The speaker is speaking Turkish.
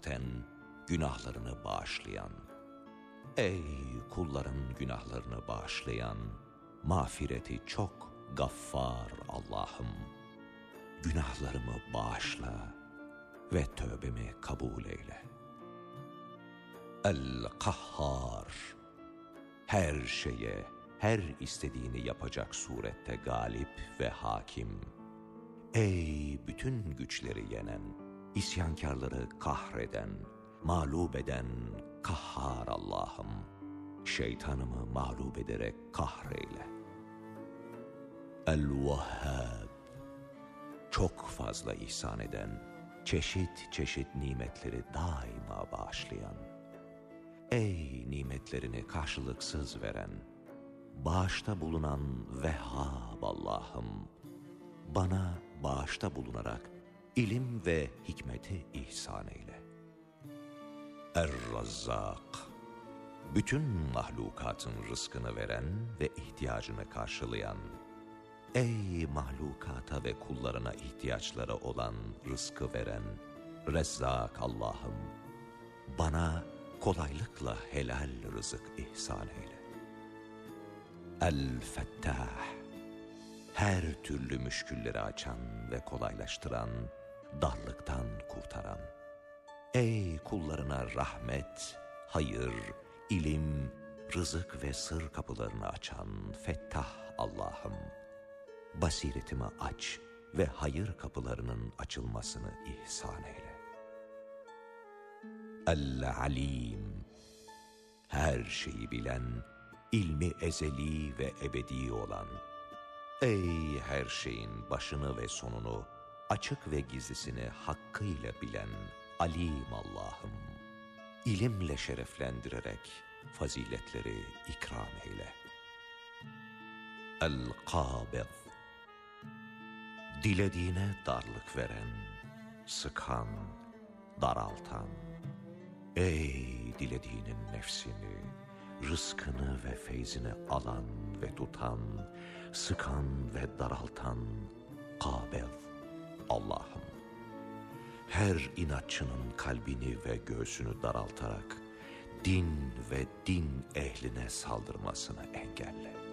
rahmeten günahlarını bağışlayan, ey kulların günahlarını bağışlayan, mağfireti çok gaffar Allah'ım, günahlarımı bağışla ve tövbemi kabul eyle. El-Kahhar, her şeye, her istediğini yapacak surette galip ve hakim, ey bütün güçleri yenen, isyankarları kahreden, mağlup eden Kahhar Allah'ım, şeytanımı mağlup ederek kahreyle. El-Vahhab, çok fazla ihsan eden, çeşit çeşit nimetleri daima bağışlayan, ey nimetlerini karşılıksız veren, bağışta bulunan Vehhab Allah'ım, bana bağışta bulunarak ilim ve hikmeti ihsan eyle. Er-Razzak, bütün mahlukatın rızkını veren ve ihtiyacını karşılayan, ey mahlukata ve kullarına ihtiyaçları olan rızkı veren Rezzak Allah'ım, bana kolaylıkla helal rızık ihsan eyle. El-Fettah, her türlü müşkülleri açan ve kolaylaştıran, darlıktan kurtaran, ey kullarına rahmet, hayır, ilim, rızık ve sır kapılarını açan Fettah Allah'ım, basiretimi aç ve hayır kapılarının açılmasını ihsan eyle. El-Alim, her şeyi bilen, ilmi ezeli ve ebedi olan, ey her şeyin başını ve sonunu, açık ve gizlisini hakkıyla bilen Alim Allah'ım, ilimle şereflendirerek faziletleri ikram eyle. El-Kabid, dilediğine darlık veren, sıkan, daraltan, ey dilediğinin nefsini, rızkını ve feyzini alan ve tutan, sıkan ve daraltan Kabid Allah'ım, her inatçının kalbini ve göğsünü daraltarak din ve din ehline saldırmasını engelle.